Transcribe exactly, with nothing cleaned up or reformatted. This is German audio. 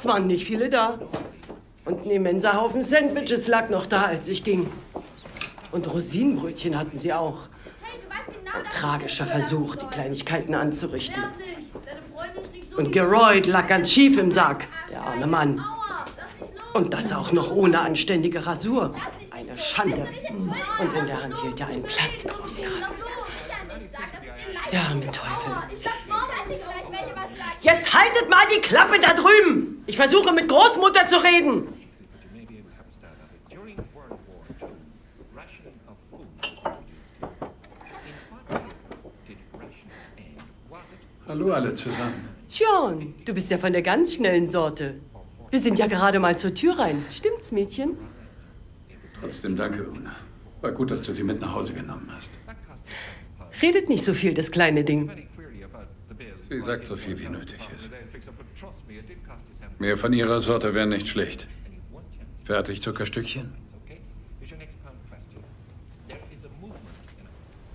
waren nicht viele da. Und ein immenser Haufen Sandwiches lag noch da, als ich ging. Und Rosinenbrötchen hatten sie auch. Ein tragischer Versuch, die Kleinigkeiten anzurichten. Und Geroyd lag ganz schief im Sarg, der arme Mann. Und das auch noch ohne anständige Rasur. Eine Schande. Und in der Hand hielt er einen Plastikrosenkranz. Der arme Teufel. Jetzt haltet mal die Klappe da drüben! Ich versuche mit Großmutter zu reden. Hallo alle zusammen. John, du bist ja von der ganz schnellen Sorte. Wir sind ja gerade mal zur Tür rein. Stimmt's, Mädchen? Trotzdem danke, Una. War gut, dass du sie mit nach Hause genommen hast. Redet nicht so viel, das kleine Ding. Sie sagt so viel, wie nötig ist. Mehr von ihrer Sorte wäre nicht schlecht. Fertig, Zuckerstückchen?